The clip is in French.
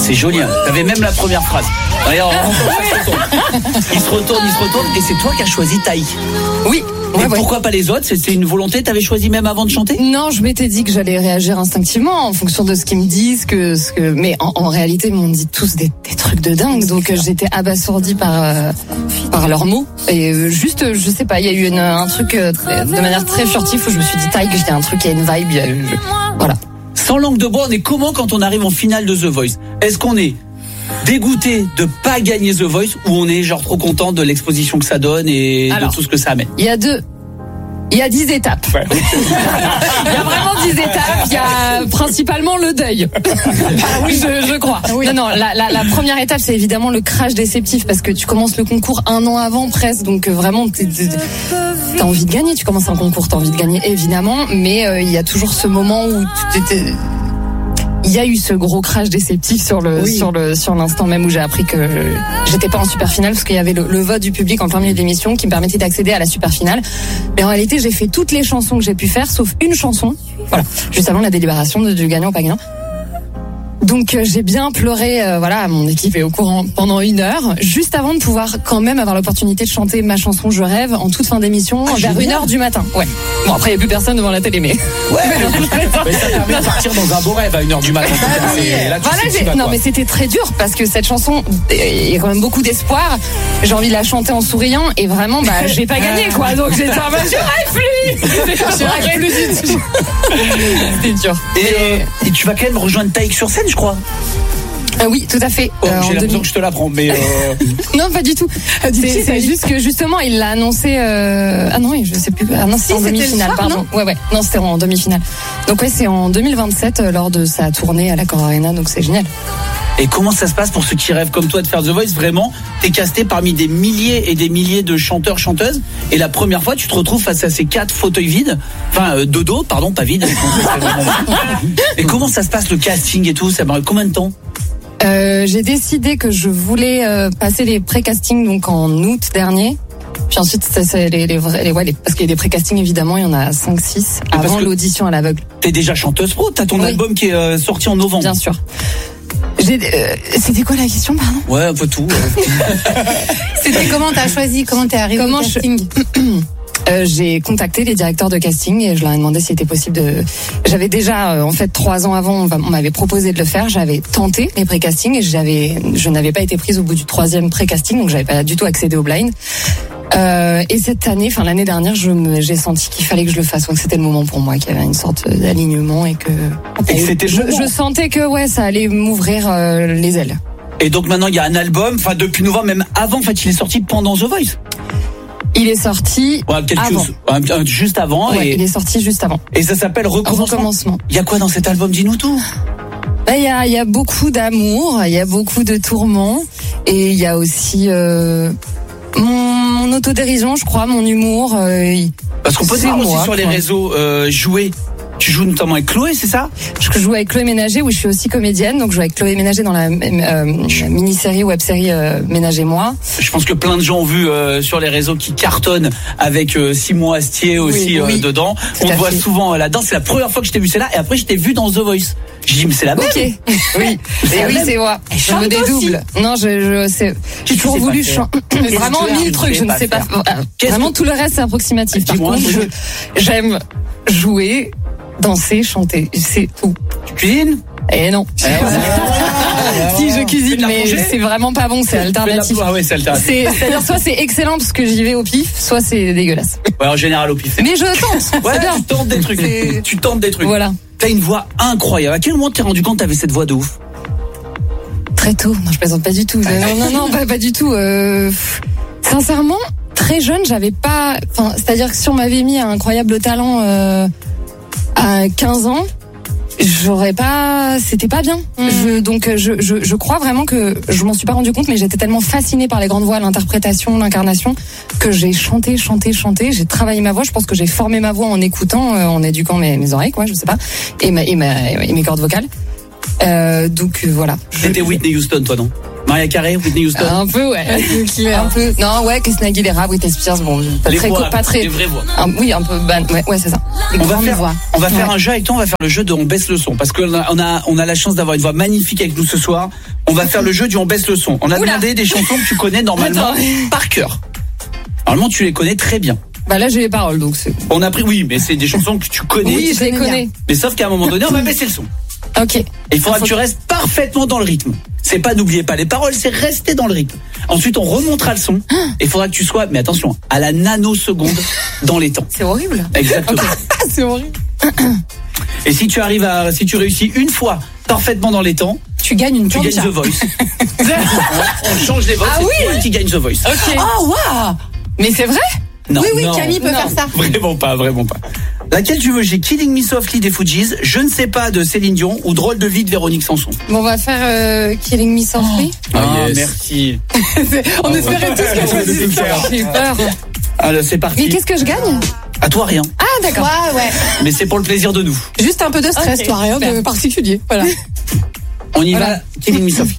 C'est joli, hein. T'avais même la première phrase. Regarde, il se retourne, et c'est toi qui as choisi Taïk. Oui. Et pourquoi pas les autres? C'était une volonté, t'avais choisi même avant de chanter? Non, je m'étais dit que j'allais réagir instinctivement en fonction de ce qu'ils me disent, mais en réalité, ils m'ont dit tous des trucs de dingue, donc j'étais abasourdie par leurs mots. Et juste, je sais pas, il y a eu un truc de manière très furtive où je me suis dit, Taïk, il y a un truc, il y a une vibe, voilà. Sans langue de bois, on est comment quand on arrive en finale de The Voice? Est-ce qu'on est dégoûté de pas gagner The Voice ou on est genre trop content de l'exposition que ça donne et de tout ce que ça amène? Il y a 10 étapes. Ouais. Il y a vraiment 10 étapes. Il y a principalement le deuil. Oui, je crois. Oui. Non, la première étape, c'est évidemment le crash déceptif parce que tu commences le concours 1 an avant presque. Donc vraiment, t'as envie de gagner. Tu commences un concours, t'as envie de gagner évidemment. Mais il y a toujours ce moment où il y a eu ce gros crash déceptif sur l'instant même où j'ai appris que j'étais pas en super finale parce qu'il y avait le vote du public en plein milieu de l'émission qui me permettait d'accéder à la super finale. Mais en réalité, j'ai fait toutes les chansons que j'ai pu faire sauf une chanson. Voilà, juste avant la délibération du gagnant ou pas gagnant. Donc j'ai bien pleuré, mon équipe est au courant pendant 1 heure, juste avant de pouvoir quand même avoir l'opportunité de chanter ma chanson Je rêve en toute fin d'émission vers 1h du matin. Ouais. Bon après il n'y a plus personne devant la télé mais. Ouais. Mais ça permet de partir dans un beau rêve à 1h du matin. Non mais c'était très dur parce que cette chanson, il y a quand même beaucoup d'espoir. J'ai envie de la chanter en souriant et vraiment j'ai pas gagné quoi. Donc j'étais je rêve plus. Je rêve plus du tout. C'était dur. Et tu vas quand même rejoindre Taïk sur scène, je crois. Oui, tout à fait. J'ai l'impression que je te l'apprends, mais non, pas du tout. C'est juste que justement, il l'a annoncé. Ah non, je sais plus. Ah non, c'était en demi-finale, pardon. Ouais. Non, c'était en demi-finale. Donc ouais, c'est en 2027 lors de sa tournée à l'Accor Arena, donc c'est génial. Et comment ça se passe pour ceux qui rêvent comme toi de faire The Voice? Vraiment, t'es casté parmi des milliers et des milliers de chanteurs, chanteuses. Et la première fois, tu te retrouves face à ces 4 fauteuils vides. Enfin, de dos, pardon, pas vides. Et comment ça se passe le casting et tout? Ça prend combien de temps? J'ai décidé que je voulais passer les pré-castings donc en août dernier. Puis ensuite, c'est parce qu'il y a des pré-castings évidemment, il y en a 5-6 avant l'audition à l'aveugle. T'es déjà chanteuse pro, t'as ton album qui est sorti en novembre. Bien sûr. C'était quoi la question, pardon? Ouais, un peu tout. C'était comment t'as choisi, comment t'es arrivé au casting? J'ai contacté les directeurs de casting et je leur ai demandé s'il était possible de. J'avais déjà, en fait, 3 ans avant, on m'avait proposé de le faire. J'avais tenté les pré-castings et je n'avais pas été prise au bout du 3e pré-casting, donc j'avais pas du tout accédé au blind. Et cette année, l'année dernière, j'ai senti qu'il fallait que je le fasse, que c'était le moment pour moi, qu'il y avait une sorte d'alignement et que je sentais que ça allait m'ouvrir les ailes. Et donc maintenant il y a un album, depuis novembre, même avant, il est sorti pendant The Voice. Il est sorti avant. Juste avant. Ouais, il est sorti juste avant. Et ça s'appelle Recommencement. Il y a quoi dans cet album? Dis-nous tout. Il y a beaucoup d'amour, il y a beaucoup de tourments et il y a aussi mon autodérision, je crois, mon humour. Parce qu'on peut te voir aussi sur les réseaux jouer. Tu joues notamment avec Chloé, c'est ça? Je joue avec Chloé Ménager, où je suis aussi comédienne. Donc je joue avec Chloé Ménager dans la mini-série, web-série Ménagez-moi. Je pense que plein de gens ont vu sur les réseaux qui cartonnent avec Simon Astier aussi dedans. On te voit souvent là-dedans. C'est la première fois que je t'ai vu, c'est là. Et après, je t'ai vu dans The Voice. J'ai dit, mais c'est la même. Ok. Oui. C'est moi. Je me dédouble. Non, j'ai toujours voulu chanter. Vraiment 1000 trucs, je ne sais pas. Vraiment, tout le reste, c'est approximatif. Par contre, j'aime jouer, danser, chanter, c'est tout. Tu cuisines? Eh non. Si je cuisine, mais c'est vraiment pas bon, c'est alternatif. Ah ouais, c'est alternatif. C'est-à-dire soit c'est excellent parce que j'y vais au pif, soit c'est dégueulasse. Ouais, en général au pif. Mais je tente. Ouais, tu tentes des trucs. Tu tentes des trucs. Voilà. T'as une voix incroyable. À quel moment t'es rendu compte que t'avais cette voix de ouf? Très tôt. Non, je plaisante pas du tout. Non, pas du tout. Sincèrement, très jeune, j'avais pas. C'est-à-dire que si on m'avait mis un incroyable talent à 15 ans, j'aurais pas. C'était pas bien. Je crois vraiment que je m'en suis pas rendu compte, mais j'étais tellement fascinée par les grandes voix, l'interprétation, l'incarnation, que j'ai chanté. J'ai travaillé ma voix. Je pense que j'ai formé ma voix en écoutant, en éduquant mes oreilles, je sais pas, et mes cordes vocales. Donc voilà. C'était Whitney Houston, toi, non? Mariah Carey, Whitney Houston. Un peu, ouais. Un peu. Non, ouais, Christina Aguilera, Britney Spears, bon, pas Les très, voix, pas très. les vraies voix. Oui, un peu ouais, c'est ça. Les grandes voix. On va faire un jeu avec toi, on va faire le jeu de on baisse le son parce qu'on a la chance d'avoir une voix magnifique avec nous ce soir. On va faire le jeu du on baisse le son. On a demandé des chansons que tu connais normalement par cœur. Normalement, tu les connais très bien. Bah là, j'ai les paroles, donc c'est. On a pris, oui, mais c'est des chansons que tu connais. Oui, je les connais. Mais sauf qu'à un moment donné, on va baisser le son. Ok. Et il faudra que tu restes parfaitement dans le rythme. C'est pas n'oubliez pas les paroles, c'est rester dans le rythme. Ensuite, on remontera le son. Et il faudra que tu sois, mais attention, à la nanoseconde dans les temps. C'est horrible. Exactement. C'est horrible. Et si tu réussis une fois parfaitement dans les temps, Tu gagnes une tu gagnes plancha. The Voice. On change les votes, Ah c'est oui toi qui gagne The Voice. Ok. Oh, waouh. Mais c'est vrai? Non, Oui, non, Camille peut Non. faire ça. vraiment pas. Laquelle tu veux? J'ai Killing Me Softly des Fujis, Je ne sais pas de Céline Dion ou Drôle de vie de Véronique Sanson. Bon, on va faire Killing Me Softly. Yes. Merci. On espérait tous que Ouais, tu dises ça. J'ai eu peur. Alors c'est Mais parti. qu'est-ce que je gagne? À toi rien. Ah, d'accord. Ouais. Mais c'est pour le plaisir de nous. Juste un peu de stress, Ok, toi, rien super. de particulier. Voilà. On y Voilà. va. Killing Me Softly.